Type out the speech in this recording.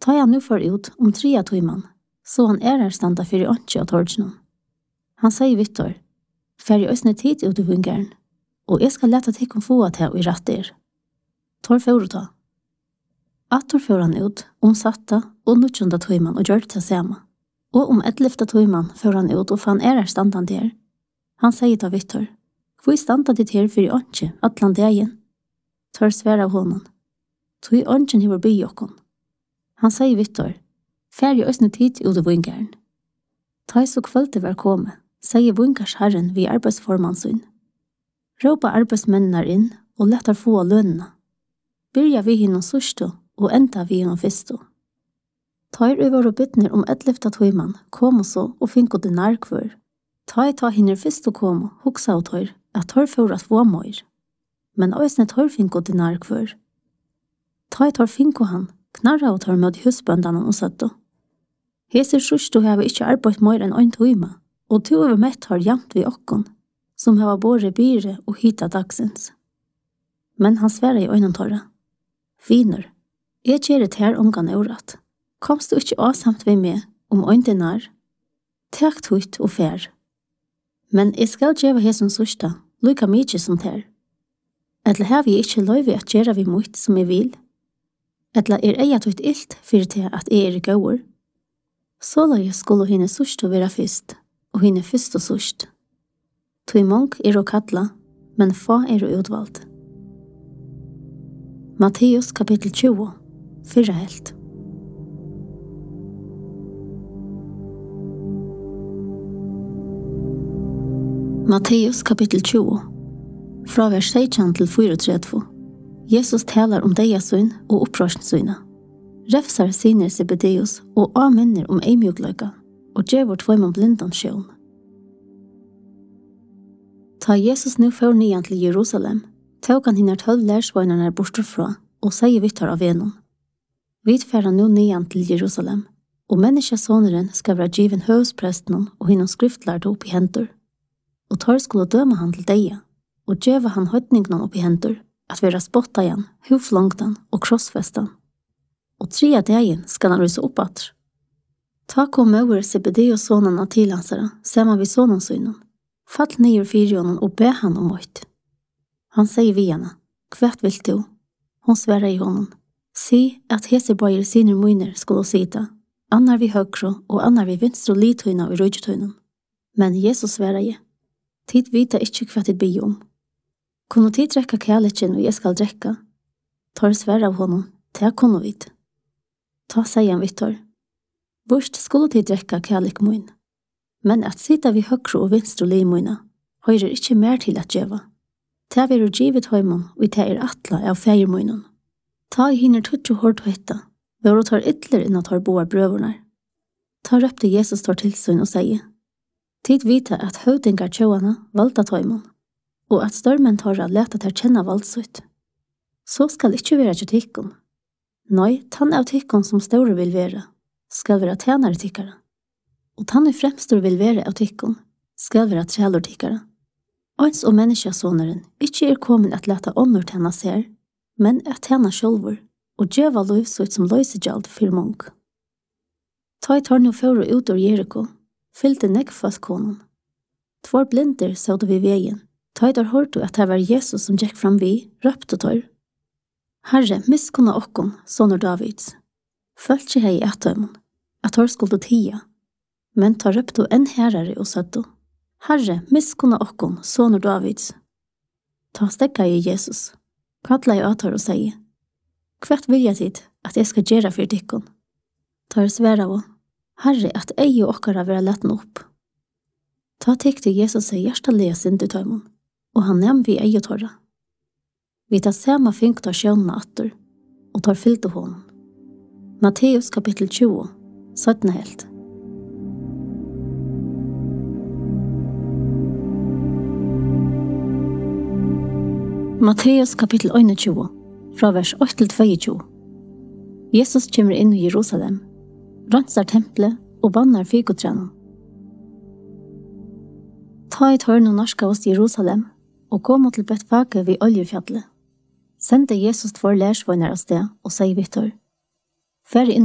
Ta han nu for ut 3 timan, så han her standa fyrir åndsje av torgjennom. Han sier Vittor, «Fær i øsne tid ut i vingeren, og jeg skal lete til å få til å i ratter.» Tor for å ta. Atter får han ut, satta og 19 timan og gjør det til samme. Og 11 timan får han ut og fann standan der. Han sier til Vittor, «Hvor standa ditt her fyrir åndsje, atlandagen?» Tor sver av honom. «Tog åndsjen hever by okkon.» Han sier Vittor, «Fær i øsne tid ut i vingeren.» Ta så kvölde var komme, sier vingarsherren vid arbeidsformansyn. Råpa arbeidsmennene inn og letar få lønene. Byrja vi hinnom sørste og enda vi hinnom fyrste. Tar over og bytner 11 timan, kom så og finko dinar kvar. Ta hinner fyrste kom, hoksa og tar, at tar for at få møyr. Men øsne tar finko dinar kvar. Tar finko han, knarra og tar med husbøndene og søtte. Heser sørste har vi ikke arbeidt mer enn 1 time, og 2 over mett har jamt vi okkon, som har både byre og hita dagsens. Men han sverre i øynene torra. Finner, jeg kjeret her omgang året. Komst du ikke avsamt vi med 1 dinar? Takk tøyt og fær. Men jeg skal gjøre hesen sørste, lykka mykje som ter. Eller har vi ikke løyve at gjøre vi mot som jeg vil? Eller eier tøyt ilt for til at jeg gauer? Så la jeg skulle henne sørste være først, og henne først og sørst. Tøy mong å kattla, men få å utvalgt. Matteus kapittel 20, 4 helt. Matteus kapittel 20, fra vers 16 til 34. Jesus talar deia søgn og opprørsensøgna. Refsar sinner Zebedeus og avminner eimjugløyga, og gjevor 2 blindan sjøvn. Ta Jesus nu for nian til Jerusalem, tåg han hinner 12 lærsvøgnerne bortfra, og sier Vittor av venom. Vi færa nu nian til Jerusalem, og menneskesåneren skal være given høvspresten og hinnom skriftlærte opp i hendur. Og tar skulle døme han til deia, og gjeva han høytningene opp i hendur, at vera spotta igjen, huflongtan og krossfestan. Og 3 dagen skal han rysa opp at. Ta kom over Zebedeus sonene til hansara, saman vid sonensynen. Fall nyer fyrjonen og be han møyt. Han sier vi henne, «Kvært vil du?» Hon sverre i honom. «Si at hesebøyer sine møyner skulle sita, annar vi høyre og annar vi vinstre litøyna og røygetøynen.» Men Jesus sverre i, «Tid vita ikkje kvært det be om. Kunne tid drekka kærleken og jeg skal drekka?» Tar sverre av honom, «Ta kunne vit.» Ta sier han Vittor, «Vurst skulle tid drekka kærlek møyn. Men at sita vi høyre og vinstre limøyna, høyrer ikkje mer til at gjeva. Ta vi givet høymon, og ta atla av feirmøynen. Ta i hinner tutsi hårdt høyta, vore tar ytler innan tar boar brøvornar. Ta røpte Jesus tar tilsyn og sier, «Tid vita at høydingar tjåana valda høymon, og at størmen tar leta til kjenna valdsut. Så skal ikkje vera til tikkun. Nei, tann av tikkun som store vil vera, skal vera tjenare tikkara. Og tann i fremstor vil vera av tikkun, skal vera trælor tikkara. Ans og menneskesåneren ikkje kommet at leta ånder tjena ser, men at tjena sjølvor, og djeva løvsut som løysegjald for mong. Ta i tar nu for ut ur Jericho, fyllte neggfastkonen. 2 blinder så vi vegen. Ta i tar hørte at det var Jesus som gikk fram vi, røpte tar. Herre, miskunna okkon, sonur Davids. Følte hei etøymon, at tar skulle tia. Men tar røpte enn herare og søtte. Herre, miskunna okkon, sonur Davids. Ta stekka i Jesus. Kalla i atar og sier, «Kvært vilja tid at jeg skal gjøre for dikkon?» Tar sværa av, «Herre, at ei og okkara vera letten opp.» Ta tikte Jesus seg hjertelige syndetøymon, og han nem vi ei og torra. Vi tar sema fink av sjønene atter, og tar fyllt av honom. Matteus kapittel 20, 17 helt. Matteus kapittel 21, fra vers 8 til 22. Jesus kommer inn i Jerusalem, ransar tempelet og bannar fikotrennen. Ta et hørn og norska oss Jerusalem, og kom til Betfage vid Oljefjallet. Sendte Jesus 2 lærsvøyner av sted, og sier Vittor, «Færre inn